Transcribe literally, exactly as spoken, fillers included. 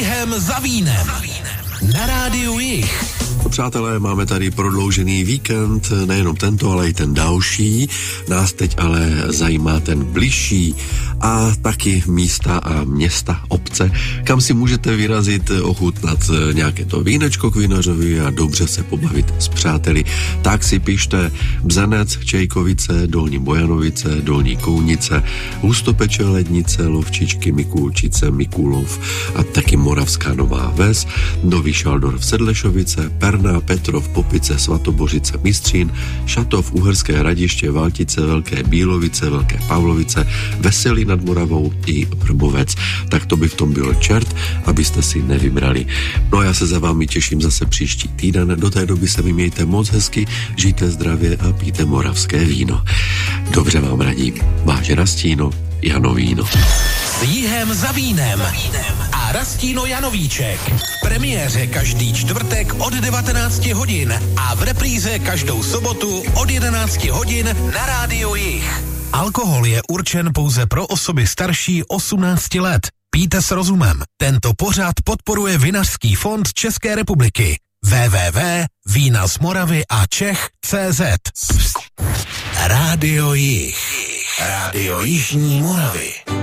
Jihem za vínem. Na rádiu Jih. Přátelé, máme tady prodloužený víkend, nejenom tento, ale i ten další. Nás teď ale zajímá ten bližší a taky místa a města, obce, kam si můžete vyrazit, ochutnat nějaké to vínečko k vinařovi a dobře se pobavit s přáteli. Tak si pište Bzenec, Čejkovice, Dolní Bojanovice, Dolní Kounice, Hustopeče, Lednice, Lovčičky, Mikulčice, Mikulov a taky Moravská Nová Ves, Nový Šaldorf, Sedlešovice, Perná, Petrov, Popice, Svatobořice, Mistřín, Šatov, Uherské Hradiště, Valtice, Velké Bílovice, Velké Pavlovice, Veselí nad Moravou i Vrbovec. Tak to by v tom byl čert, abyste si nevybrali. No a já se za vámi těším zase příští týden. Do té doby se mi mějte moc hezky, žijte zdravě a pijte moravské víno. Dobře vám radím. Váš Rastíno, Janovíno. S Jihem za vínem a Rastíno Janovíček. V premiéře každý čtvrtek od devatenácti hodin a v repríze každou sobotu od jedenácti hodin na rádiu Jih. Alkohol je určen pouze pro osoby starší osmnácti let. Pijte s rozumem. Tento pořad podporuje Vinařský fond České republiky. w w w tečka vína z Moravy a Čech tečka cé zet. Rádio Jih. Rádio Jižní Moravy.